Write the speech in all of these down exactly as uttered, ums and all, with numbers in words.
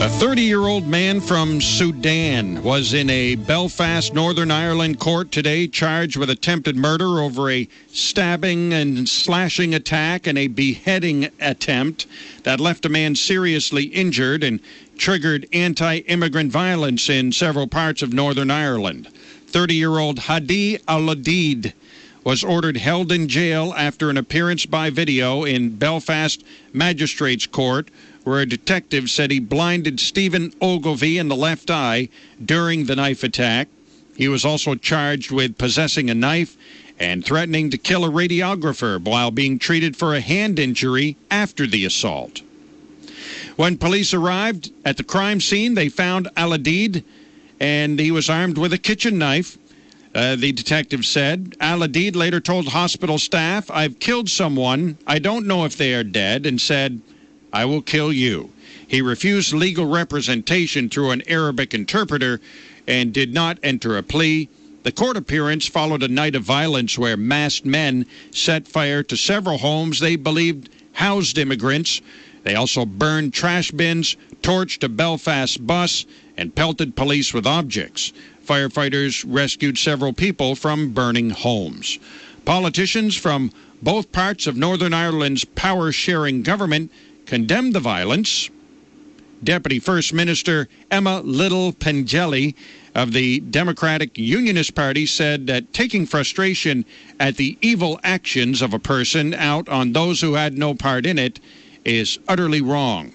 A thirty-year-old man from Sudan was in a Belfast, Northern Ireland court today charged with attempted murder over a stabbing and slashing attack and a beheading attempt that left a man seriously injured and triggered anti-immigrant violence in several parts of Northern Ireland. thirty-year-old Hadi Al-Adid was ordered held in jail after an appearance by video in Belfast Magistrates Court, where a detective said he blinded Stephen Ogilvie in the left eye during the knife attack. He was also charged with possessing a knife and threatening to kill a radiographer while being treated for a hand injury after the assault. When police arrived at the crime scene, they found Al-Adid, and he was armed with a kitchen knife. Uh, the detective said. Al-Adid later told hospital staff, "I've killed someone. I don't know if they are dead," and said, "I will kill you." He refused legal representation through an Arabic interpreter and did not enter a plea. The court appearance followed a night of violence where masked men set fire to several homes they believed housed immigrants. They also burned trash bins, torched a Belfast bus, and pelted police with objects. Firefighters rescued several people from burning homes. Politicians from both parts of Northern Ireland's power-sharing government condemned the violence. Deputy First Minister Emma Little-Pengelly of the Democratic Unionist Party said that taking frustration at the evil actions of a person out on those who had no part in it is utterly wrong.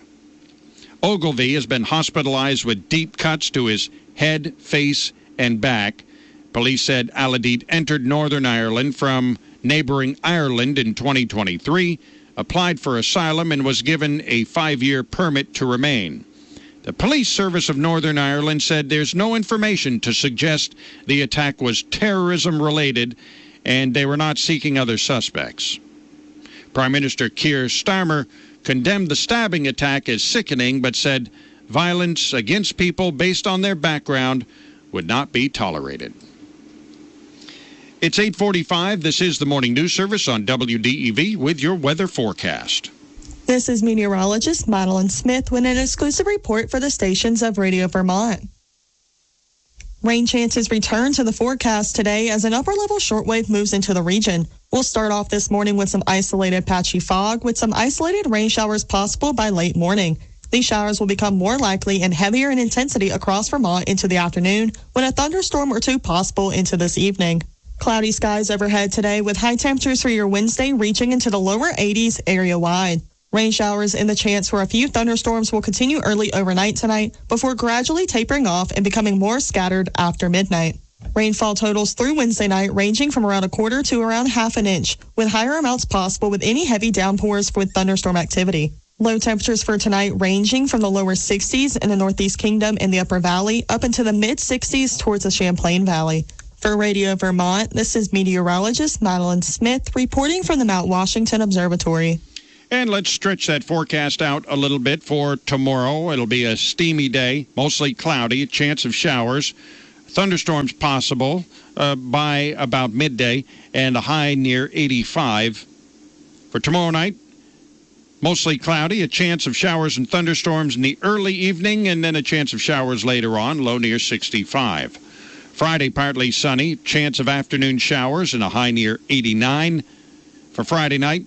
Ogilvie has been hospitalized with deep cuts to his head, face, and back. Police said Al-Adid entered Northern Ireland from neighboring Ireland in twenty twenty-three, applied for asylum, and was given a five-year permit to remain. The Police Service of Northern Ireland said there's no information to suggest the attack was terrorism-related, and they were not seeking other suspects. Prime Minister Keir Starmer condemned the stabbing attack as sickening, but said violence against people based on their background would not be tolerated. It's eight forty-five. This is the Morning News Service on W D E V with your weather forecast. This is meteorologist Madeline Smith with an exclusive report for the stations of Radio Vermont. Rain chances return to the forecast today as an upper-level shortwave moves into the region. We'll start off this morning with some isolated patchy fog with some isolated rain showers possible by late morning. These showers will become more likely and heavier in intensity across Vermont into the afternoon, with a thunderstorm or two possible into this evening. Cloudy skies overhead today with high temperatures for your Wednesday reaching into the lower eighties area-wide. Rain showers and the chance for a few thunderstorms will continue early overnight tonight before gradually tapering off and becoming more scattered after midnight. Rainfall totals through Wednesday night ranging from around a quarter to around half an inch, with higher amounts possible with any heavy downpours with thunderstorm activity. Low temperatures for tonight ranging from the lower sixties in the Northeast Kingdom and the Upper Valley up into the mid-sixties towards the Champlain Valley. For Radio Vermont, this is meteorologist Madeline Smith reporting from the Mount Washington Observatory. And let's stretch that forecast out a little bit for tomorrow. It'll be a steamy day, mostly cloudy, a chance of showers. Thunderstorms possible uh, by about midday, and a high near eighty-five. For tomorrow night, mostly cloudy, a chance of showers and thunderstorms in the early evening, and then a chance of showers later on, low near sixty-five. Friday, partly sunny, chance of afternoon showers and a high near eighty-nine. For Friday night,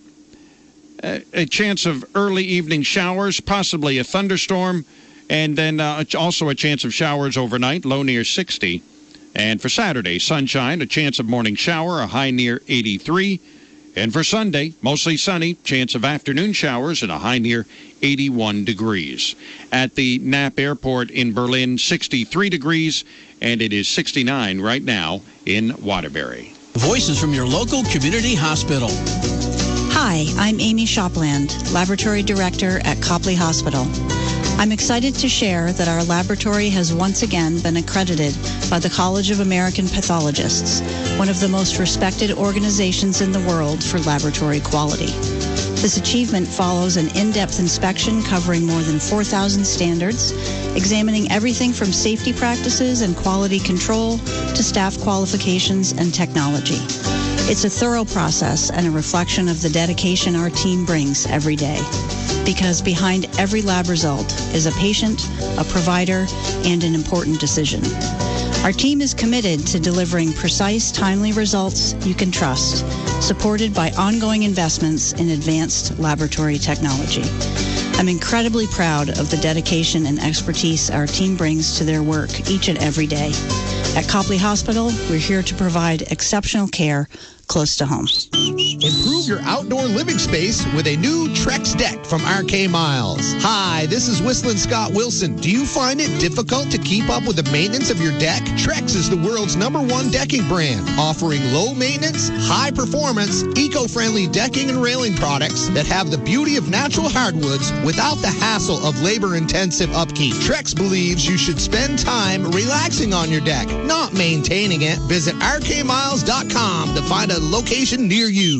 a chance of early evening showers, possibly a thunderstorm, and then uh, also a chance of showers overnight, low near sixty. And for Saturday, sunshine, a chance of morning shower, a high near eighty-three. And for Sunday, mostly sunny, chance of afternoon showers, and a high near eighty-one degrees. At the Knapp Airport in Berlin, sixty-three degrees, and it is sixty-nine right now in Waterbury. Voices from your local community hospital. Hi, I'm Amy Shopland, Laboratory Director at Copley Hospital. I'm excited to share that our laboratory has once again been accredited by the College of American Pathologists, one of the most respected organizations in the world for laboratory quality. This achievement follows an in-depth inspection covering more than four thousand standards, examining everything from safety practices and quality control to staff qualifications and technology. It's a thorough process and a reflection of the dedication our team brings every day. Because behind every lab result is a patient, a provider, and an important decision. Our team is committed to delivering precise, timely results you can trust, supported by ongoing investments in advanced laboratory technology. I'm incredibly proud of the dedication and expertise our team brings to their work each and every day. At Copley Hospital, we're here to provide exceptional care close to home. Improve your outdoor living space with a new Trex deck from R K Miles. Hi, this is Whistling Scott Wilson. Do you find it difficult to keep up with the maintenance of your deck? Trex is the world's number one decking brand, offering low maintenance, high performance, eco-friendly decking and railing products that have the beauty of natural hardwoods without the hassle of labor-intensive upkeep. Trex believes you should spend time relaxing on your deck, not maintaining it. Visit R K miles dot com to find a location near you.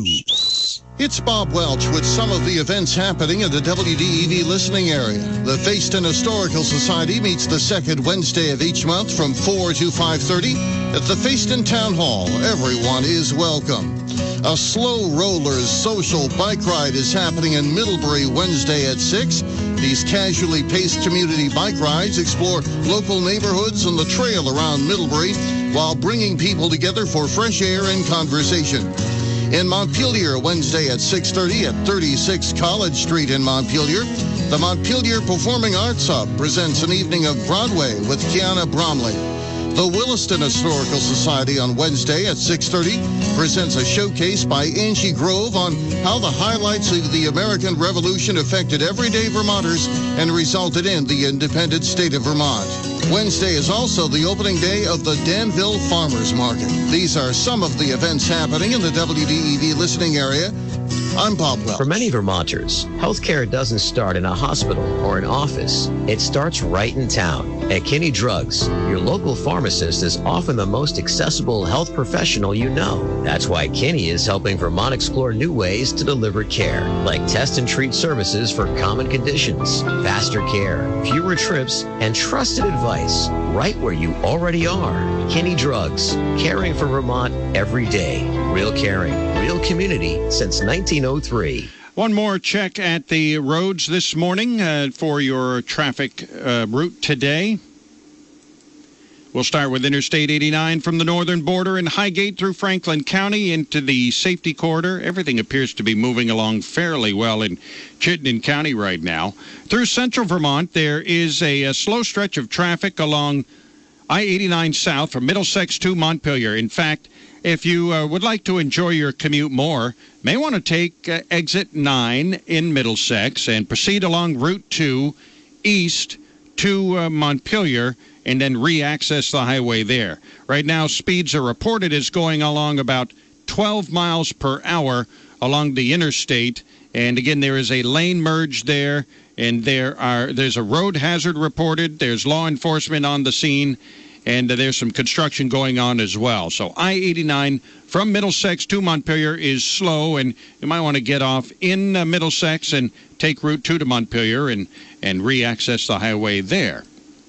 It's Bob Welch with some of the events happening in the W D E V listening area. The Fayston Historical Society meets the second Wednesday of each month from four to five thirty at the Fayston Town Hall. Everyone is welcome. A Slow Rollers social bike ride is happening in Middlebury Wednesday at six. These casually paced community bike rides explore local neighborhoods and the trail around Middlebury while bringing people together for fresh air and conversation. In Montpelier, Wednesday at six thirty at thirty-six College Street in Montpelier, the Montpelier Performing Arts Hub presents an evening of Broadway with Kiana Bromley. The Williston Historical Society on Wednesday at six thirty presents a showcase by Angie Grove on how the highlights of the American Revolution affected everyday Vermonters and resulted in the independent state of Vermont. Wednesday is also the opening day of the Danville Farmers Market. These are some of the events happening in the W D E V listening area. I'm Bob Welch. For many Vermonters, healthcare doesn't start in a hospital or an office. It starts right in town. At Kinney Drugs, your local pharmacist is often the most accessible health professional you know. That's why Kinney is helping Vermont explore new ways to deliver care, like test and treat services for common conditions, faster care, fewer trips, and trusted advice right where you already are. Kinney Drugs, caring for Vermont every day. Real caring, real community since nineteen oh three. One more check at the roads this morning uh, for your traffic uh, route today. We'll start with Interstate eighty-nine from the northern border in Highgate through Franklin County into the safety corridor. Everything appears to be moving along fairly well in Chittenden County right now. Through central Vermont, there is a, a slow stretch of traffic along I eighty-nine south from Middlesex to Montpelier. In fact, if you uh, would like to enjoy your commute more, may want to take uh, exit nine in Middlesex and proceed along Route two east to uh, Montpelier and then re-access the highway there. Right now, speeds are reported as going along about twelve miles per hour along the interstate. And again, there is a lane merge there, and there are there's a road hazard reported. There's law enforcement on the scene, and uh, there's some construction going on as well. So I eighty-nine from Middlesex to Montpelier is slow, and you might want to get off in uh, Middlesex and take Route two to Montpelier and, and re-access the highway there.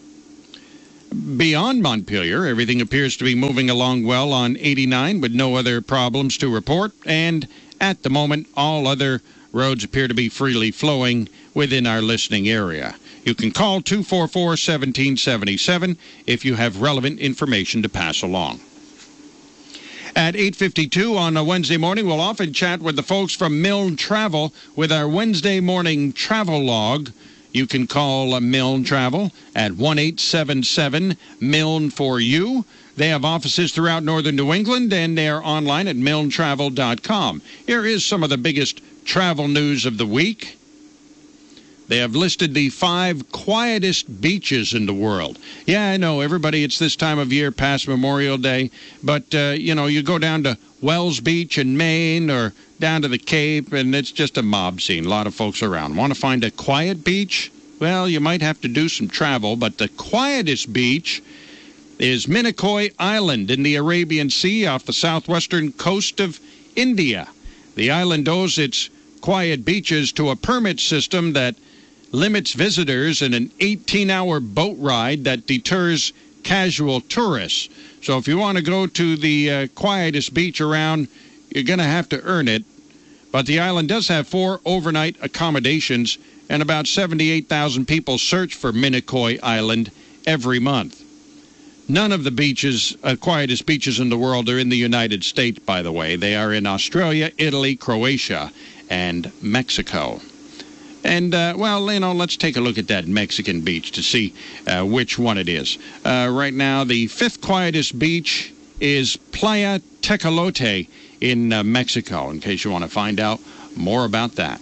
Beyond Montpelier, everything appears to be moving along well on eighty-nine with no other problems to report, and at the moment, all other roads appear to be freely flowing within our listening area. You can call two four four, one seven seven seven if you have relevant information to pass along. At eight fifty-two on a Wednesday morning, we'll often chat with the folks from Milne Travel with our Wednesday morning travel log. You can call Milne Travel at one eight seven seven Milne for you. They have offices throughout northern New England, and they are online at milne travel dot com. Here is some of the biggest travel news of the week. They have listed the five quietest beaches in the world. Yeah, I know, everybody, it's this time of year past Memorial Day, but, uh, you know, you go down to Wells Beach in Maine or down to the Cape, and it's just a mob scene, a lot of folks around. Want to find a quiet beach? Well, you might have to do some travel, but the quietest beach is Minicoy Island in the Arabian Sea off the southwestern coast of India. The island owes its quiet beaches to a permit system that limits visitors and an eighteen-hour boat ride that deters casual tourists. So if you want to go to the uh, quietest beach around, you're going to have to earn it. But the island does have four overnight accommodations, and about seventy-eight thousand people search for Minicoy Island every month. None of the beaches, uh, quietest beaches in the world, are in the United States, by the way. They are in Australia, Italy, Croatia, and Mexico. And, uh, well, you know, let's take a look at that Mexican beach to see uh, which one it is. Uh, right now, the fifth quietest beach is Playa Tecolote in uh, Mexico, in case you want to find out more about that.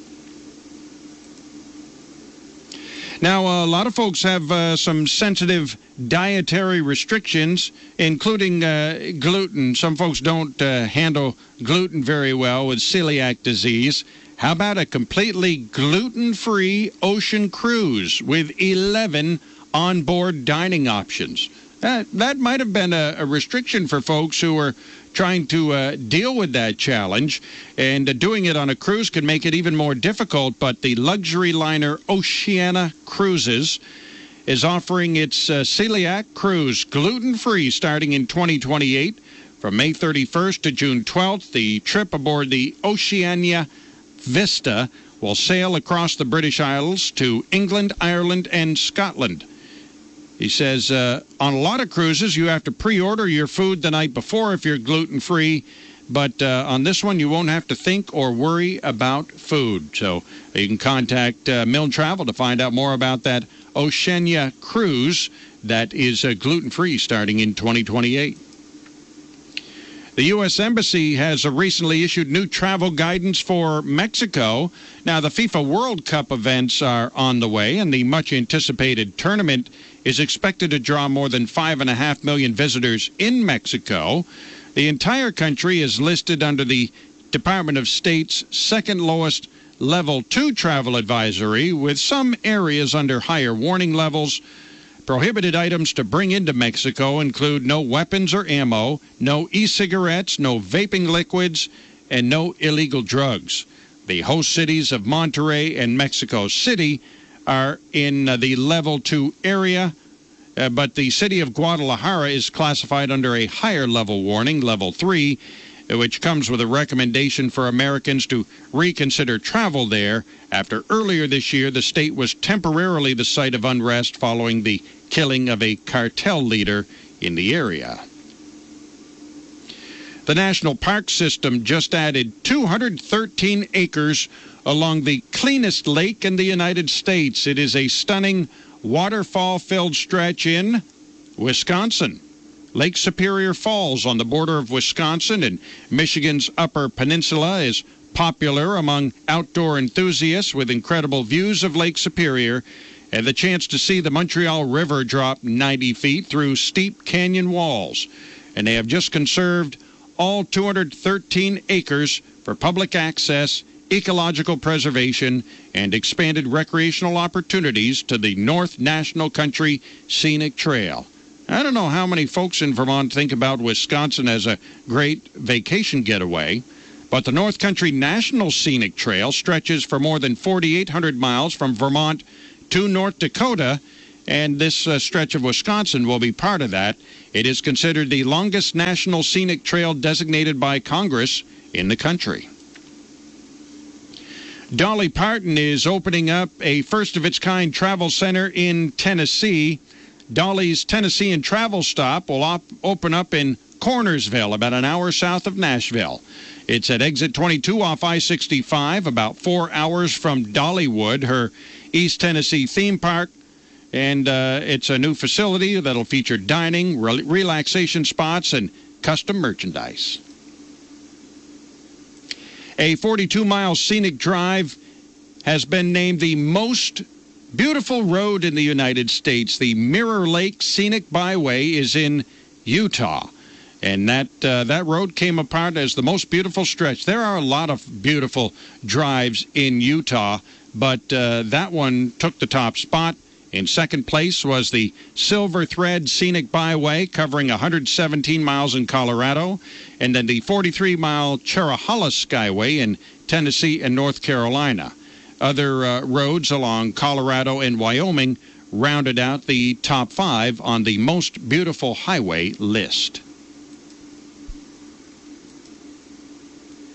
Now, a lot of folks have uh, some sensitive dietary restrictions, including uh, gluten. Some folks don't uh, handle gluten very well with celiac disease. How about a completely gluten-free ocean cruise with eleven onboard dining options? That, that might have been a, a restriction for folks who are trying to uh, deal with that challenge, and uh, doing it on a cruise can make it even more difficult, but the luxury liner Oceania Cruises is offering its uh, celiac cruise gluten-free starting in twenty twenty-eight. From May thirty-first to June twelfth, the trip aboard the Oceania Vista will sail across the British Isles to England, Ireland, and Scotland. He says, uh, on a lot of cruises, you have to pre-order your food the night before if you're gluten-free, but uh, on this one, you won't have to think or worry about food. So you can contact uh, Milne Travel to find out more about that Oceania cruise that is uh, gluten-free starting in twenty twenty-eight. The U S Embassy has uh, recently issued new travel guidance for Mexico. Now, the FIFA World Cup events are on the way, and the much-anticipated tournament is expected to draw more than five and a half million visitors in Mexico. The entire country is listed under the Department of State's second lowest level two travel advisory, with some areas under higher warning levels. Prohibited items to bring into Mexico include no weapons or ammo, no e-cigarettes, no vaping liquids, and no illegal drugs. The host cities of Monterrey and Mexico City are in uh, the level two area, uh, but the city of Guadalajara is classified under a higher level warning, level three, which comes with a recommendation for Americans to reconsider travel there after earlier this year the state was temporarily the site of unrest following the killing of a cartel leader in the area. The National Park System just added two hundred thirteen acres along the cleanest lake in the United States. It is a stunning waterfall-filled stretch in Wisconsin. Lake Superior Falls on the border of Wisconsin and Michigan's Upper Peninsula is popular among outdoor enthusiasts with incredible views of Lake Superior and the chance to see the Montreal River drop ninety feet through steep canyon walls. And they have just conserved all two hundred thirteen acres for public access, ecological preservation, and expanded recreational opportunities to the North National Country Scenic Trail. I don't know how many folks in Vermont think about Wisconsin as a great vacation getaway, but the North Country National Scenic Trail stretches for more than forty-eight hundred miles from Vermont to North Dakota, and this uh, stretch of Wisconsin will be part of that. It is considered the longest national scenic trail designated by Congress in the country. Dolly Parton is opening up a first-of-its-kind travel center in Tennessee. Dolly's Tennessean Travel Stop will op- open up in Cornersville, about an hour south of Nashville. It's at exit twenty-two off I sixty-five, about four hours from Dollywood, her East Tennessee theme park. And uh, it's a new facility that'll feature dining, re- relaxation spots, and custom merchandise. A forty-two mile scenic drive has been named the most beautiful road in the United States. The Mirror Lake Scenic Byway is in Utah, and that uh, that road came apart as the most beautiful stretch. There are a lot of beautiful drives in Utah, but uh, that one took the top spot. In second place was the Silver Thread Scenic Byway, covering one hundred seventeen miles in Colorado, and then the forty-three mile Cherahalla Skyway in Tennessee and North Carolina. Other uh, roads along Colorado and Wyoming rounded out the top five on the most beautiful highway list.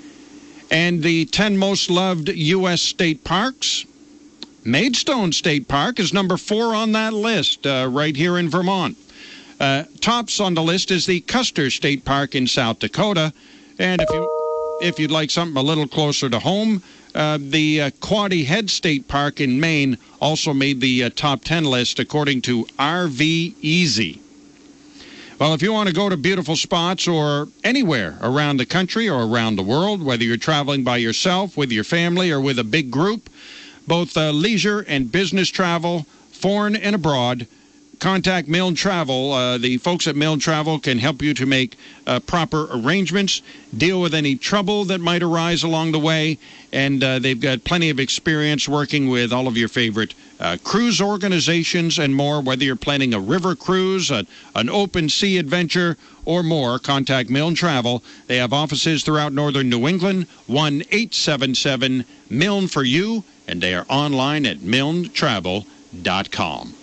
And the ten most loved U S state parks, Maidstone State Park is number four on that list, uh, right here in Vermont. Uh, tops on the list is the Custer State Park in South Dakota. And if, you, if you'd like something a little closer to home, uh, the uh, Quoddy Head State Park in Maine also made the uh, top ten list according to R V Easy. Well, if you want to go to beautiful spots or anywhere around the country or around the world, whether you're traveling by yourself, with your family, or with a big group, both uh, leisure and business travel, foreign and abroad, contact Milne Travel. Uh, the folks at Milne Travel can help you to make uh, proper arrangements, deal with any trouble that might arise along the way, and uh, they've got plenty of experience working with all of your favorite uh, cruise organizations and more. Whether you're planning a river cruise, a, an open sea adventure, or more, contact Milne Travel. They have offices throughout northern New England, one eight seven seven Milne for you, and they are online at milne travel dot com.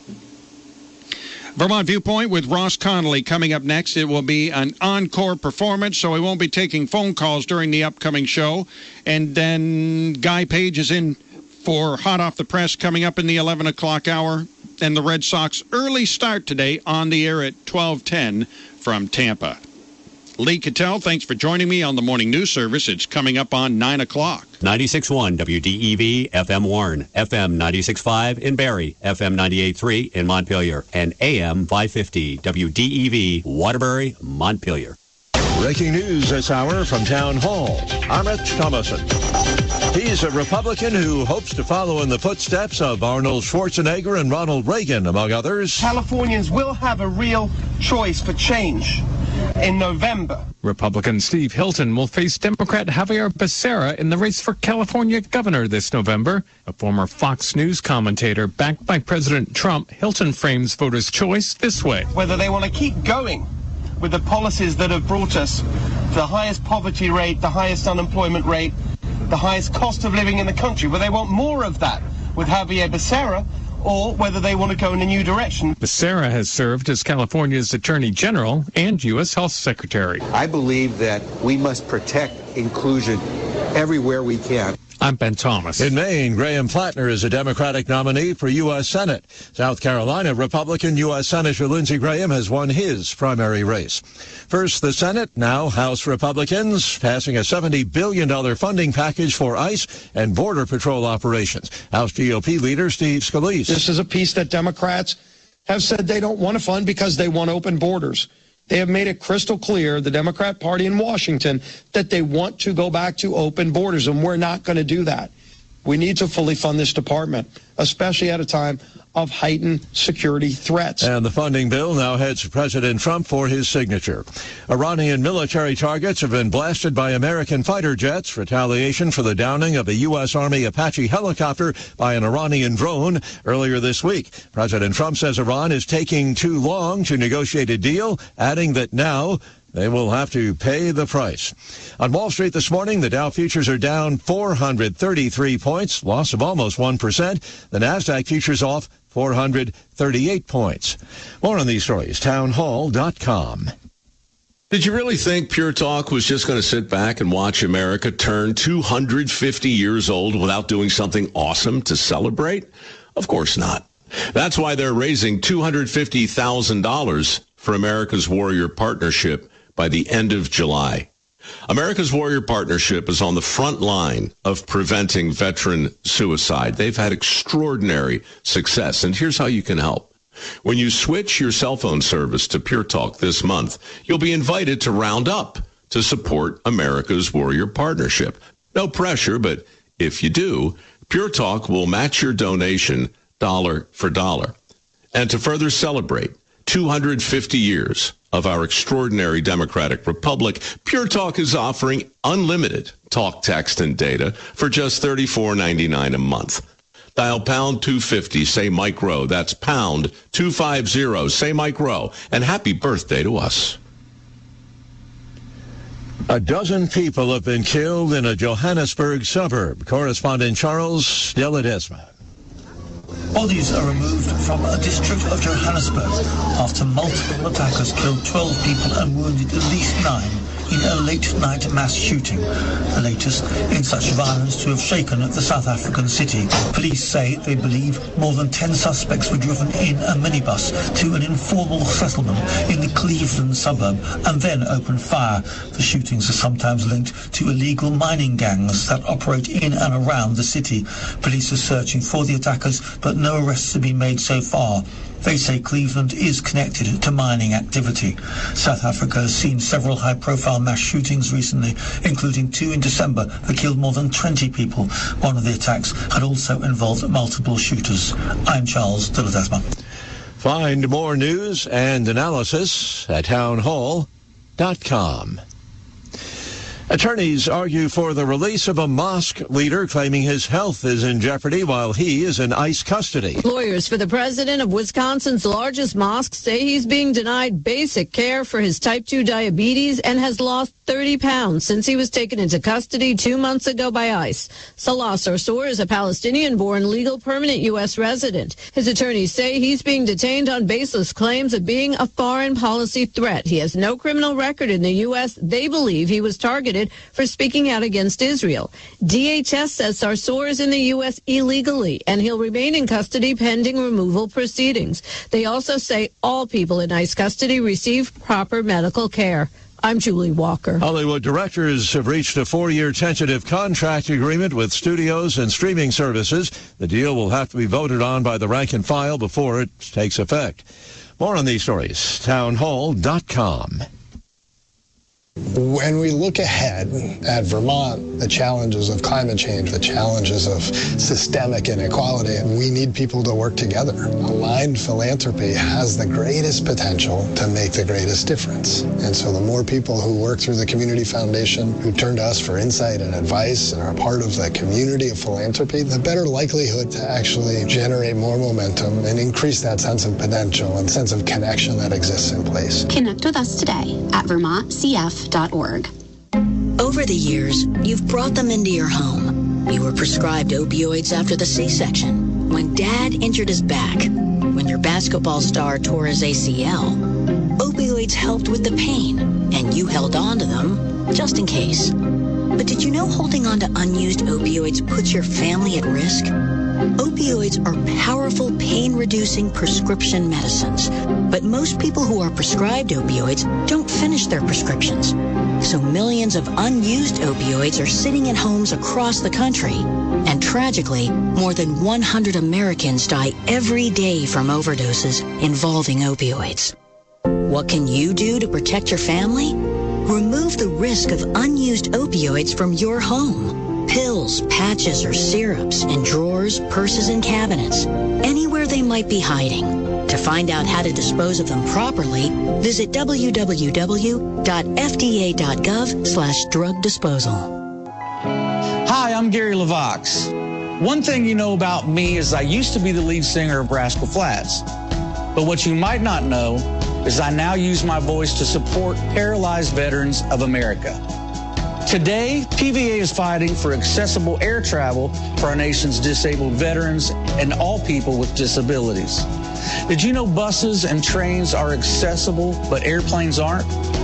Vermont Viewpoint with Ross Connolly coming up next. It will be an encore performance, so we won't be taking phone calls during the upcoming show. And then Guy Page is in for Hot Off the Press coming up in the eleven o'clock hour. And the Red Sox early start today on the air at twelve ten from Tampa. Lee Cattell, thanks for joining me on the Morning News Service. It's coming up on nine o'clock. ninety-six point one W D E V, F M Warren, F M ninety-six point five in Barrie, F M ninety-eight point three in Montpelier, and A M five fifty W D E V, Waterbury, Montpelier. Breaking news this hour from Town Hall. Amit Thomason. He's a Republican who hopes to follow in the footsteps of Arnold Schwarzenegger and Ronald Reagan, among others. Californians will have a real choice for change in November. Republican Steve Hilton will face Democrat Javier Becerra in the race for California governor this November. A former Fox News commentator backed by President Trump, Hilton frames voters' choice this way. Whether they want to keep going with the policies that have brought us the highest poverty rate, the highest unemployment rate, the highest cost of living in the country, whether they want more of that with Javier Becerra, or whether they want to go in a new direction. Becerra has served as California's Attorney General and U S Health Secretary. I believe that we must protect inclusion everywhere we can. I'm Ben Thomas. In Maine, Graham Plattner is a Democratic nominee for U S Senate. South Carolina, Republican U S Senator Lindsey Graham has won his primary race. First, the Senate, now House Republicans, passing a seventy billion dollars funding package for ICE and Border Patrol operations. House G O P leader Steve Scalise. This is a piece that Democrats have said they don't want to fund because they want open borders. They have made it crystal clear, the Democrat Party in Washington, that they want to go back to open borders, and we're not going to do that. We need to fully fund this department, especially at a time of heightened security threats. And the funding bill now heads to President Trump for his signature. Iranian military targets have been blasted by American fighter jets, retaliation for the downing of a U S Army Apache helicopter by an Iranian drone earlier this week. President Trump says Iran is taking too long to negotiate a deal, adding that now they will have to pay the price. On Wall Street this morning, the Dow futures are down four hundred thirty-three points, loss of almost one percent. The NASDAQ futures off four hundred thirty-eight points. More on these stories, town hall dot com. Did you really think Pure Talk was just going to sit back and watch America turn two hundred fifty years old without doing something awesome to celebrate? Of course not. That's why they're raising two hundred fifty thousand dollars for America's Warrior Partnership by the end of July. America's Warrior Partnership is on the front line of preventing veteran suicide. They've had extraordinary success, and here's how you can help. When you switch your cell phone service to Pure Talk this month, you'll be invited to round up to support America's Warrior Partnership. No pressure, but if you do, Pure Talk will match your donation dollar for dollar. And to further celebrate two hundred fifty years of our extraordinary democratic republic, Pure Talk is offering unlimited talk, text, and data for just thirty-four ninety-nine a month. Dial pound two fifty, say Mike Rowe. That's pound two fifty, say Mike Rowe. And happy birthday to us. A dozen people have been killed in a Johannesburg suburb. Correspondent Charles De Ledesma. Bodies are removed from a district of Johannesburg after multiple attackers killed twelve people and wounded at least nine in a late-night mass shooting, the latest in such violence to have shaken the South African city. Police say they believe more than ten suspects were driven in a minibus to an informal settlement in the Cleveland suburb and then opened fire. The shootings are sometimes linked to illegal mining gangs that operate in and around the city. Police are searching for the attackers, but no arrests have been made so far. They say Cleveland is connected to mining activity. South Africa has seen several high-profile mass shootings recently, including two in December that killed more than twenty people. One of the attacks had also involved multiple shooters. I'm Charles de Ledesma. Find more news and analysis at town hall dot com. Attorneys argue for the release of a mosque leader claiming his health is in jeopardy while he is in ICE custody. Lawyers for the president of Wisconsin's largest mosque say he's being denied basic care for his type two diabetes and has lost thirty pounds since he was taken into custody two months ago by ICE. Salah Sarsour is a Palestinian-born legal permanent U S resident. His attorneys say he's being detained on baseless claims of being a foreign policy threat. He has no criminal record in the U S. They believe he was targeted for speaking out against Israel. D H S says Sarsour is in the U S illegally, and he'll remain in custody pending removal proceedings. They also say all people in ICE custody receive proper medical care. I'm Julie Walker. Hollywood directors have reached a four-year tentative contract agreement with studios and streaming services. The deal will have to be voted on by the rank and file before it takes effect. More on these stories, town hall dot com. When we look ahead at Vermont, the challenges of climate change, the challenges of systemic inequality, we need people to work together. Aligned philanthropy has the greatest potential to make the greatest difference. And so the more people who work through the Community Foundation, who turn to us for insight and advice and are a part of the community of philanthropy, the better likelihood to actually generate more momentum and increase that sense of potential and sense of connection that exists in place. Connect with us today at vermont c f dot org. Over the years, you've brought them into your home. You were prescribed opioids after the C-section, when Dad injured his back, when your basketball star tore his A C L. Opioids helped with the pain, and you held on to them just in case. But did you know holding on to unused opioids puts your family at risk? Opioids are powerful pain-reducing prescription medicines, but most people who are prescribed opioids don't finish their prescriptions. So millions of unused opioids are sitting in homes across the country. And tragically, more than one hundred Americans die every day from overdoses involving opioids. What can you do to protect your family? Remove the risk of unused opioids from your home. Pills, patches, or syrups in drawers, purses, and cabinets, anywhere they might be hiding. To find out how to dispose of them properly, visit w w w dot f d a dot gov slash drug disposal. Hi, I'm Gary LaVox. One thing you know about me is I used to be the lead singer of Rascal Flatts. But what you might not know is I now use my voice to support paralyzed veterans of America. Today, P V A is fighting for accessible air travel for our nation's disabled veterans and all people with disabilities. Did you know buses and trains are accessible, but airplanes aren't?